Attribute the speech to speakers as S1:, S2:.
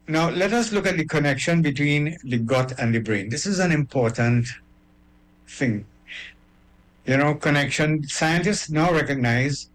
S1: Now, let us look at the connection between the gut and the brain. This is an important thing. Connection. Scientists now recognize